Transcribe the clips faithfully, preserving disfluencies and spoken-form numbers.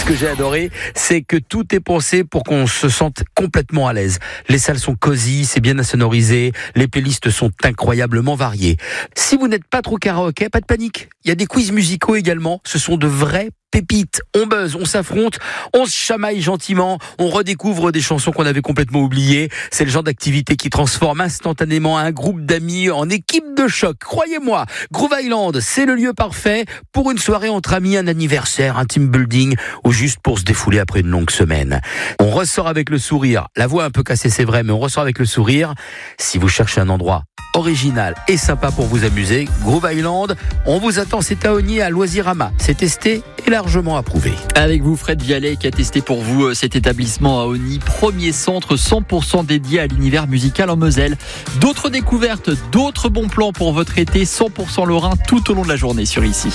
ce que j'ai adoré, c'est que tout est pensé pour qu'on se sente complètement à l'aise. Les salles sont cosy, c'est bien insonorisé, les playlists sont incroyablement variées. Si vous n'êtes pas trop karaoké, pas de panique. Il y a des quiz musicaux également. Ce sont de vrais pépites. On buzz, on s'affronte, on se chamaille gentiment, on redécouvre des chansons qu'on avait complètement oubliées. C'est le genre d'activité qui transforme instantanément un groupe d'amis en équipe de choc. Croyez-moi, Groove Island, c'est le lieu parfait pour une soirée entre amis, un anniversaire, un team building ou juste pour se défouler après une longue semaine. On ressort avec le sourire. La voix un peu cassée, c'est vrai, mais on ressort avec le sourire. Si vous cherchez un endroit original et sympa pour vous amuser, Groove Island, on vous attend, c'est à Ognier à Loisirama. C'est testé et largement approuvé. Avec vous, Fred Vialet, qui a testé pour vous cet établissement à Ognier, premier centre cent pour cent dédié à l'univers musical en Moselle. D'autres découvertes, d'autres bons plans pour votre été cent pour cent lorrain tout au long de la journée sur ici.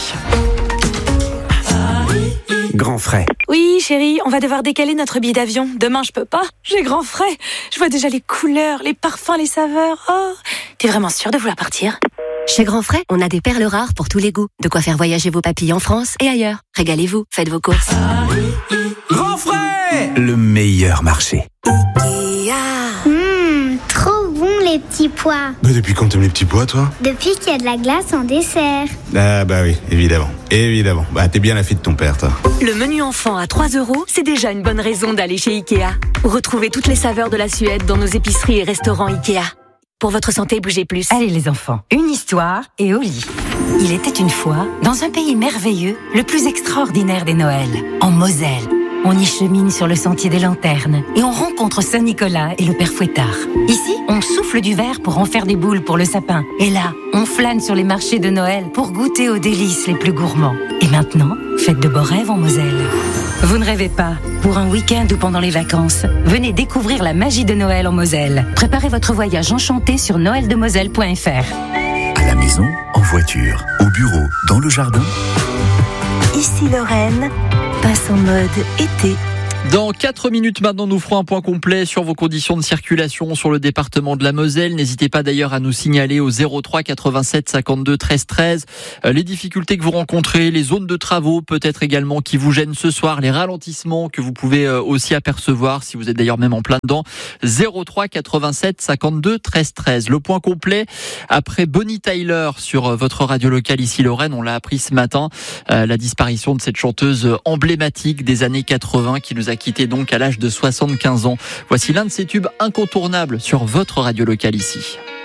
Grand frais. Oui, chérie, on va devoir décaler notre billet d'avion. Demain, je peux pas. J'ai grand frais. Je vois déjà les couleurs, les parfums, les saveurs. Oh, t'es vraiment sûre de vouloir partir ? Chez Grand Frais, on a des perles rares pour tous les goûts. De quoi faire voyager vos papilles en France et ailleurs. Régalez-vous, faites vos courses. Grand frais, le meilleur marché. Mmh, trop bon les petits pois. Bah depuis quand t'aimes les petits pois, toi ? Depuis qu'il y a de la glace en dessert. Ah bah oui, évidemment, évidemment. Bah t'es bien la fille de ton père, toi. Le menu enfant à trois euros, c'est déjà une bonne raison d'aller chez Ikea. Retrouvez toutes les saveurs de la Suède dans nos épiceries et restaurants Ikea. Pour votre santé, bougez plus. Allez les enfants, une histoire et au lit. Il était une fois, dans un pays merveilleux, le plus extraordinaire des Noëls, en Moselle. On y chemine sur le sentier des lanternes et on rencontre Saint-Nicolas et le Père Fouettard. Ici, on souffle du verre pour en faire des boules pour le sapin. Et là, on flâne sur les marchés de Noël pour goûter aux délices les plus gourmands. Et maintenant, faites de beaux rêves en Moselle. Vous ne rêvez pas. Pour un week-end ou pendant les vacances, venez découvrir la magie de Noël en Moselle. Préparez votre voyage enchanté sur noël de moselle point f r. À la maison, en voiture, au bureau, dans le jardin. Ici Lorraine, passe en mode été. Dans quatre minutes maintenant, nous ferons un point complet sur vos conditions de circulation sur le département de la Moselle. N'hésitez pas d'ailleurs à nous signaler au zéro trois quatre-vingt-sept cinquante-deux treize treize les difficultés que vous rencontrez, les zones de travaux peut-être également qui vous gênent ce soir, les ralentissements que vous pouvez aussi apercevoir si vous êtes d'ailleurs même en plein dedans. zéro trois quatre-vingt-sept cinquante-deux treize treize. Le point complet après Bonnie Tyler sur votre radio locale ici Lorraine. On l'a appris ce matin, euh, la disparition de cette chanteuse emblématique des années quatre-vingts qui nous a quitté donc à l'âge de soixante-quinze ans. Voici l'un de ses tubes incontournables sur votre radio locale ici.